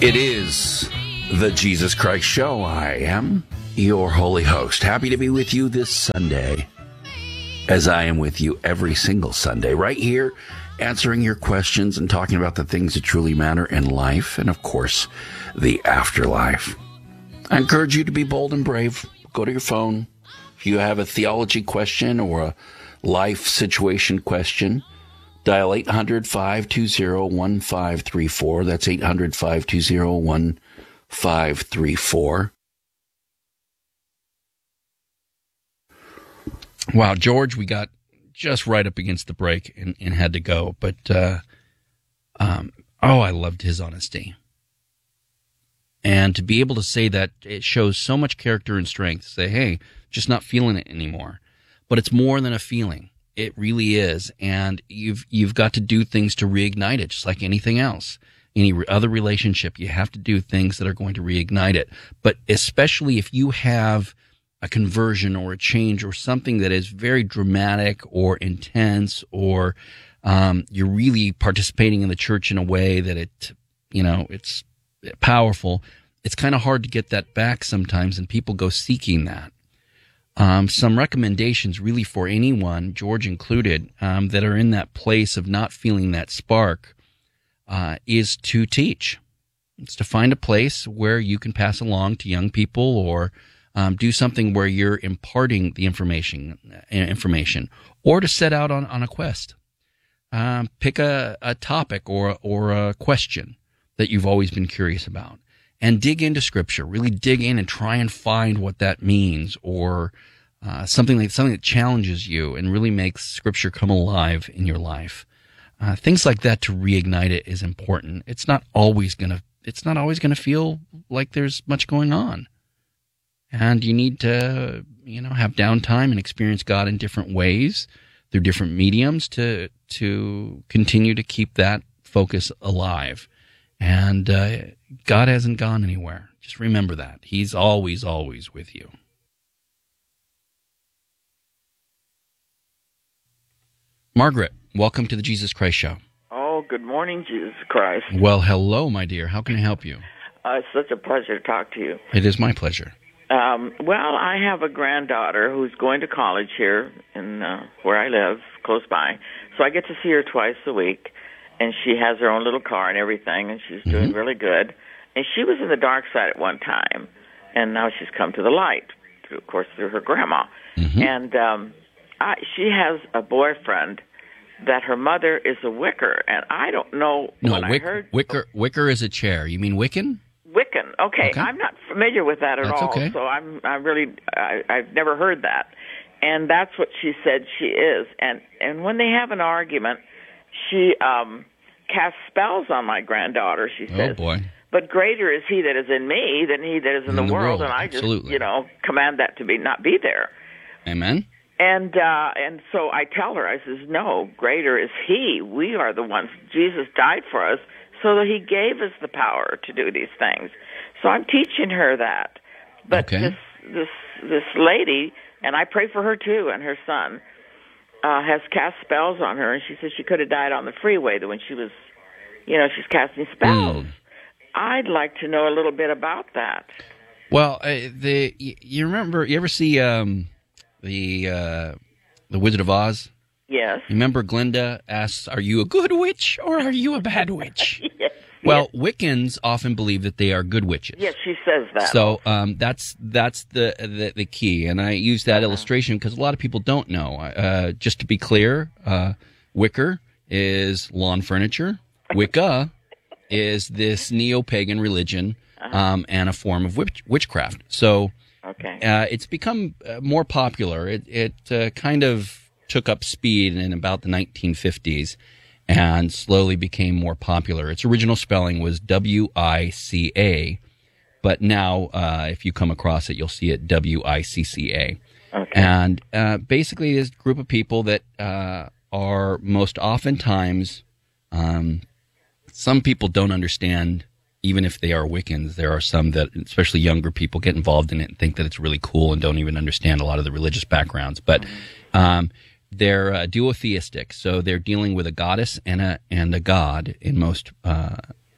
It is the Jesus Christ Show. I am your holy host. Happy to be with you this Sunday, as I am with you every single Sunday, right here, answering your questions and talking about the things that truly matter in life and, of course, the afterlife. I encourage you to be bold and brave. Go to your phone. If you have a theology question or a life situation question, dial 800-520-1534. That's 800-520-1534. Wow, George, we got just right up against the break and had to go. But, I loved his honesty. And to be able to say that, it shows so much character and strength. Say, hey, just not feeling it anymore. But it's more than a feeling. It really is, and you've got to do things to reignite it, just like anything else. Any other relationship, you have to do things that are going to reignite it. But especially if you have a conversion or a change or something that is very dramatic or intense, or you're really participating in the church in a way that it's powerful, it's kind of hard to get that back sometimes, and people go seeking that. Some recommendations really for anyone, George included, that are in that place of not feeling that spark, is to teach. It's to find a place where you can pass along to young people, or do something where you're imparting the information, or to set out on a quest. Pick a topic or a question that you've always been curious about, and dig into Scripture. Really dig in and try and find what that means, or something that challenges you and really makes Scripture come alive in your life. Things like that to reignite it is important. It's not always gonna feel like there's much going on, and you need to have downtime and experience God in different ways through different mediums to continue to keep that focus alive. And God hasn't gone anywhere. Just remember that. He's always, always with you. Margaret, welcome to the Jesus Christ Show. Oh, good morning, Jesus Christ. Well, hello, my dear. How can I help you? It's such a pleasure to talk to you. It is my pleasure. Well, I have a granddaughter who's going to college here in where I live, close by. So I get to see her twice a week. And she has her own little car and everything, and she's doing really good. And she was in the dark side at one time, and now she's come to the light, through her grandma. And she has a boyfriend that her mother is a Wicker, and I don't know. Wicker is a chair. You mean Wiccan? Wiccan. Okay. I'm not familiar with that at all. Okay. So I've never heard that. And that's what she said she is. And when they have an argument, she casts spells on my granddaughter, she says. Oh, boy. But greater is he that is in me than he that is in the world. And I Absolutely. just, command that to not be there. Amen. And so I tell her, I says, no, greater is he. We are the ones. Jesus died for us so that he gave us the power to do these things. So I'm teaching her that. But this lady, and I pray for her too, and her son, has cast spells on her, and she says she could have died on the freeway when she was, she's casting spells. I'd like to know a little bit about that. Well, you ever see the Wizard of Oz? Yes. Remember Glinda asks, are you a good witch or are you a bad witch? Yes. Well, Wiccans often believe that they are good witches. Yes, she says that. So that's the key, and I use that illustration because a lot of people don't know. Just to be clear, Wicker is lawn furniture. Wicca is this neo-pagan religion and a form of witchcraft. So it's become more popular. It kind of took up speed in about the 1950s. And slowly became more popular. Its original spelling was W-I-C-A, but now if you come across it, you'll see it W-I-C-C-A. Okay. And basically, this group of people that are most oftentimes, some people don't understand, even if they are Wiccans. There are some that, especially younger people, get involved in it and think that it's really cool and don't even understand a lot of the religious backgrounds. But they're duotheistic, so they're dealing with a goddess and a god in most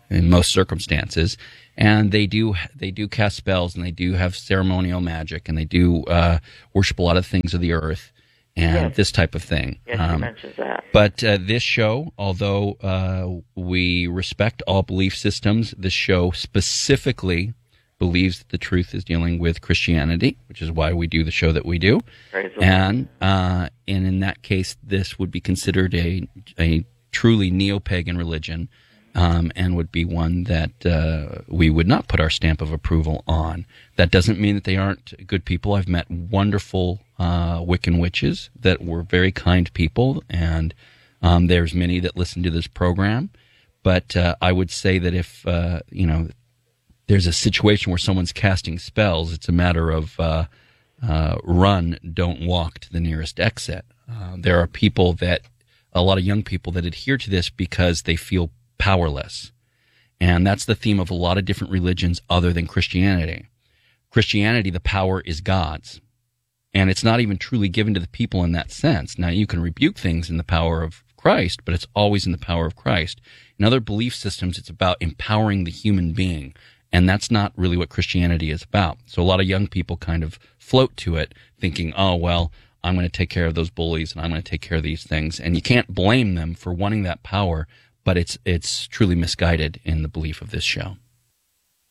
in most circumstances. And they do cast spells, and they do have ceremonial magic, and they do worship a lot of things of the earth and this type of thing. Yes, he mentions that. But this show, although we respect all belief systems, this show specifically believes that the truth is dealing with Christianity, which is why we do the show that we do. And in that case, this would be considered a truly neo-pagan religion, and would be one that we would not put our stamp of approval on. That doesn't mean that they aren't good people. I've met wonderful Wiccan witches that were very kind people, and there's many that listen to this program. But I would say that if there's a situation where someone's casting spells, it's a matter of run, don't walk to the nearest exit. There are people a lot of young people that adhere to this because they feel powerless. And that's the theme of a lot of different religions other than Christianity. Christianity, the power is God's. And it's not even truly given to the people in that sense. Now, you can rebuke things in the power of Christ, but it's always in the power of Christ. In other belief systems, it's about empowering the human being. And that's not really what Christianity is about. So a lot of young people kind of float to it thinking, oh, well, I'm going to take care of those bullies and I'm going to take care of these things. And you can't blame them for wanting that power, but it's truly misguided in the belief of this show.